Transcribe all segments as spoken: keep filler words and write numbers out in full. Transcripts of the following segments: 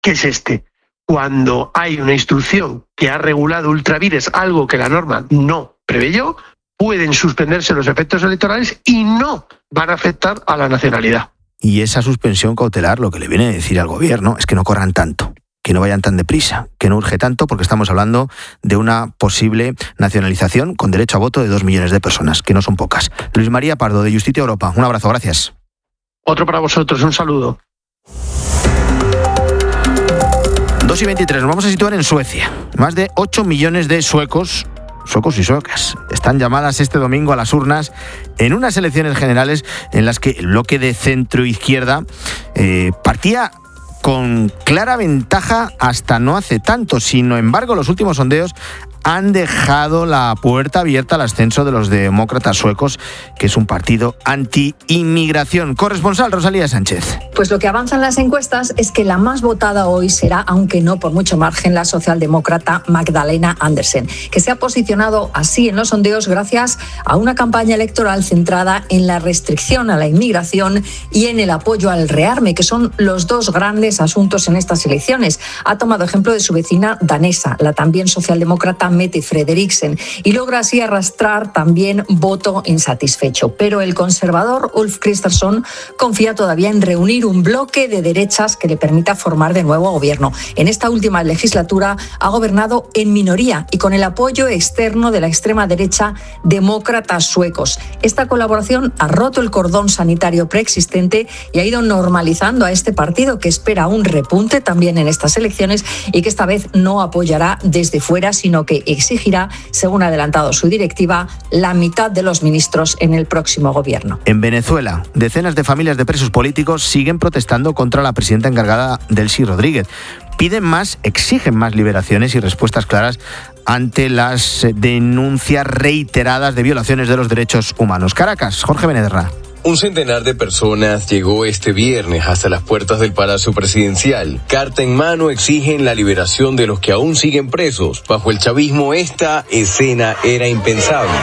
que es este. Cuando hay una instrucción que ha regulado ultravires, algo que la norma no preveyó, pueden suspenderse los efectos electorales y no van a afectar a la nacionalidad. Y esa suspensión cautelar lo que le viene a decir al gobierno es que no corran tanto, que no vayan tan deprisa, que no urge tanto, porque estamos hablando de una posible nacionalización con derecho a voto de dos millones de personas, que no son pocas. Luis María Pardo, de Justitia Europa, un abrazo, gracias. Otro para vosotros, un saludo. dos y veintitrés, nos vamos a situar en Suecia. Más de ocho millones de suecos, suecos y suecas, están llamadas este domingo a las urnas en unas elecciones generales en las que el bloque de centro-izquierda eh, partía con clara ventaja hasta no hace tanto. Sin embargo, los últimos sondeos han dejado la puerta abierta al ascenso de los demócratas suecos, que es un partido anti-inmigración. Corresponsal Rosalía Sánchez. Pues lo que avanzan las encuestas es que la más votada hoy será, aunque no por mucho margen, la socialdemócrata Magdalena Andersen, que se ha posicionado así en los sondeos gracias a una campaña electoral centrada en la restricción a la inmigración y en el apoyo al rearme, que son los dos grandes asuntos en estas elecciones. Ha tomado ejemplo de su vecina danesa, la también socialdemócrata Mette Frederiksen, y logra así arrastrar también voto insatisfecho. Pero el conservador Ulf Kristersson confía todavía en reunir un bloque de derechas que le permita formar de nuevo gobierno. En esta última legislatura ha gobernado en minoría y con el apoyo externo de la extrema derecha demócratas suecos. Esta colaboración ha roto el cordón sanitario preexistente y ha ido normalizando a este partido, que espera un repunte también en estas elecciones y que esta vez no apoyará desde fuera, sino que exigirá, según ha adelantado su directiva, la mitad de los ministros en el próximo gobierno. En Venezuela, decenas de familias de presos políticos siguen protestando contra la presidenta encargada, Delcy Rodríguez. Piden más, exigen más liberaciones y respuestas claras ante las denuncias reiteradas de violaciones de los derechos humanos. Caracas, Jorge Benederra. Un centenar de personas llegó este viernes hasta las puertas del Palacio Presidencial. Carta en mano exigen la liberación de los que aún siguen presos. Bajo el chavismo esta escena era impensable.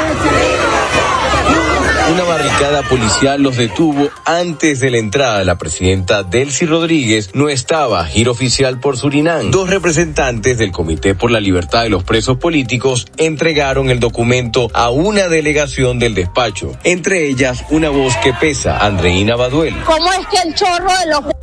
Una barricada policial los detuvo antes de la entrada. La presidenta Delcy Rodríguez no estaba, gira oficial por Surinam. Dos representantes del Comité por la Libertad de los Presos Políticos entregaron el documento a una delegación del despacho. Entre ellas, una voz que pesa, Andreina Baduel. ¿Cómo es que el chorro de los